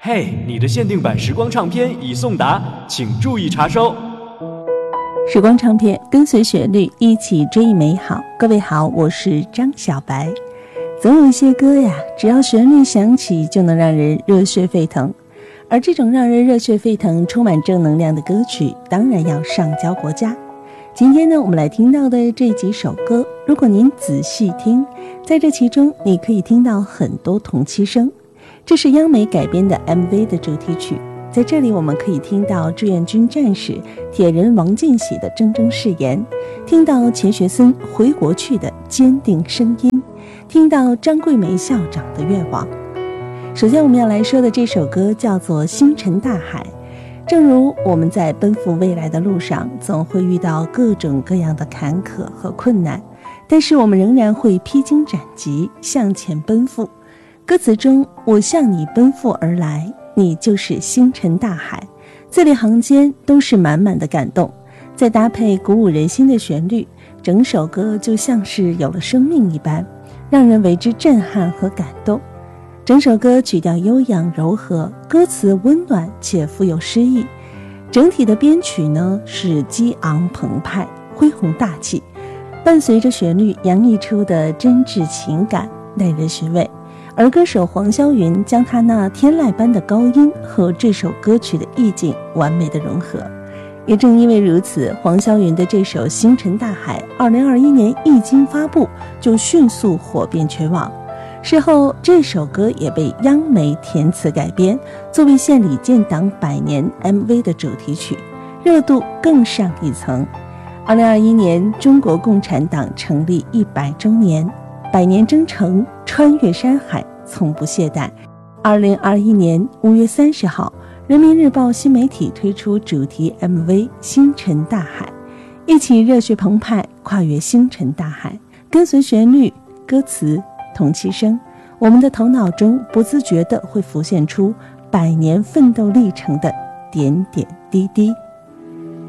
嘿，你的限定版时光唱片已送达，请注意查收。 时光唱片，跟随旋律一起追忆美好。各位好，我是张小白。总有一些歌呀，只要旋律响起就能让人热血沸腾，而这种让人热血沸腾充满正能量的歌曲当然要上交国家。今天呢，我们来听到的这几首歌，如果您仔细听，在这其中你可以听到很多同期声。这是央美改编的 MV 的主题曲，在这里我们可以听到志愿军战士铁人王进喜的铮铮誓言，听到钱学森回国去的坚定声音，听到张桂梅校长的愿望。首先我们要来说的这首歌叫做《星辰大海》。正如我们在奔赴未来的路上总会遇到各种各样的坎坷和困难，但是我们仍然会披荆斩棘向前奔赴。歌词中，我向你奔赴而来，你就是星辰大海，字里行间都是满满的感动，再搭配鼓舞人心的旋律，整首歌就像是有了生命一般，让人为之震撼和感动。整首歌曲调悠扬柔和，歌词温暖且富有诗意，整体的编曲呢是激昂澎湃恢宏大气，伴随着旋律洋溢出的真挚情感耐人寻味。而歌手黄霄云将他那天籁般的高音和这首歌曲的意境完美的融合，也正因为如此，黄霄云的这首《星辰大海》2021年一经发布就迅速火遍全网。事后这首歌也被央媒填词改编，作为献礼建党100年 MV 的主题曲，热度更上一层。2021年中国共产党成立100周年，100年征程，穿越山海，从不懈怠。2021年5月30号，人民日报新媒体推出主题 MV《星辰大海》，一起热血澎湃，跨越星辰大海，跟随旋律、歌词、同期声，我们的头脑中不自觉地会浮现出100年奋斗历程的点点滴滴。